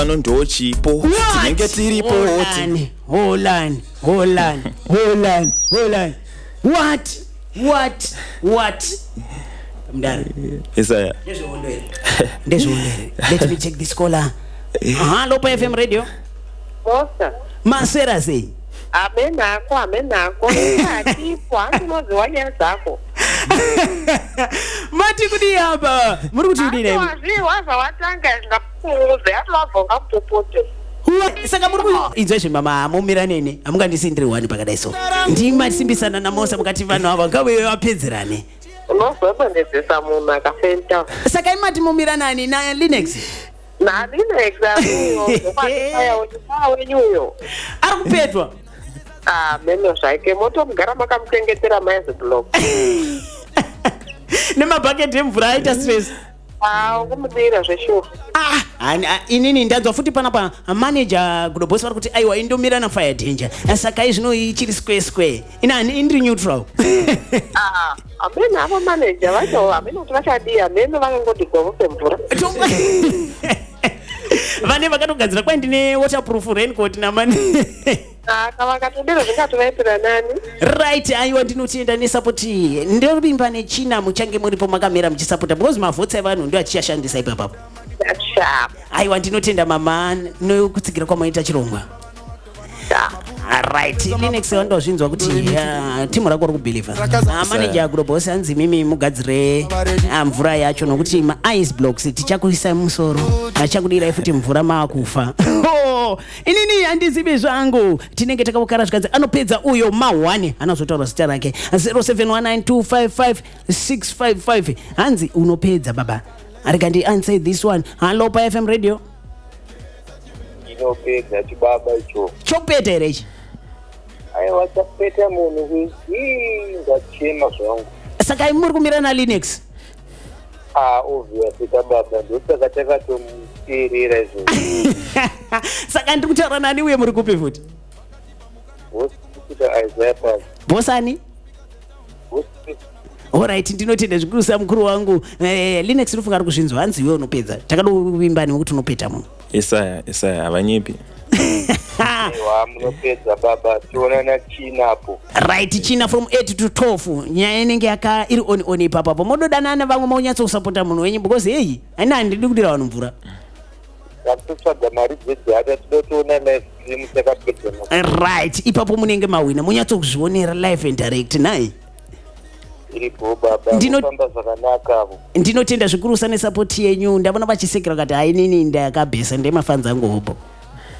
Nondochipo tinenge tiripo Holland. What? Mdala. Isaya. Ndezwondere. Let me check this caller. Hello pa FM radio. Bosa. Masera sei. Amenako. Atipo andinozwanya zako. Mati kudi hapa. Muri kuti udine. Waza watanga ngakuuze atwavonga kutopote. Saka muri inzwe mama mumira nene amungandisindiri wani pakadaiso. Ndimasimbisana namosa mukati vanhu ava ngawe wapedzerane. Unozobendezesa munhu akafenta. Saka imati mumira nani na Linux? Na Linux wenyuyo. Arikupetwa. Meno zvake moto mugara makamuchengetera maize block. Nemabhaketi emvura aita stress. Kumudira zveshuwa. Inini ndanzwa futi panapa manager kudobosi vari kuti aiwa indomira na fire danger. Saka izvino ichiri square. Inani indiri neutral. Amena avo manager vacho amena kuti vachadiya meno vakangoti gomupe mvura. Vane vakatogadzira kwai ndine waterproof raincoat namani. Vakatodero zvingatovaitira nani. Right, aiwa ndinotenda nesapoti. Ndorimba nechina muchange muripo makamera muchisapota because mavhotsi evanhu ndo achiyashandisa ipapapo. Aiwa ndinotenda mama nokutsigira kwamaita chirongwa. Right, Linux wandozvinzwa kuti timu rako ri kubelieve. Manager kudobosi anzi mimi mugadzire mvura yacho nokuti ma ice blocks tichakuisa musoro. Achakudira futi mvura maakufa. Inini handizivi zvangu. Tinenge takavokara zvikadzi anopedza uyo ma1 anozotaura zita rake 0719255655. Hanzi unopedza baba. Arikandi answer this one. Hello pa FM radio. Inopedza chibaba icho. Chopeta here ichi. Aiwa chapeta munhu ngachema zvangu. Saka muri kumira na Linux. Obviously kababa ndosaka takatomuteerera izvo. Saka ndiri kutaura nani uye muri kupi futi? Kuita Isaiah Paz. Bosani? Alright, ndinotenda zvikuru samukuru wangu. Linux rufunga ari kuzvinzwa hanzi iwe unopedza. Takadovimbani wekuti unopeta munhu. Isaya avanyipi. Aiwa munopedza baba tionana chinapo. Right, China from 8 to 12. Nyaya inenge yaka iri on ipapapo. Mododanana vamwe maunyatso kusapota munhu wenyu because hey, haina ndidi kudira vanhu mvura. Takutsvaga mari dzedhata totoona live stream takapedza. Right, ipapo munenge mawina munyatso kuzvionera live and direct nai. Iripo baba ndinofamba zvakanaka avo. Ndinotenda zvikuru sane support yenyu. Ndabona vachisekera kuti hainini ndakabhesa ndemafanza angu hopo.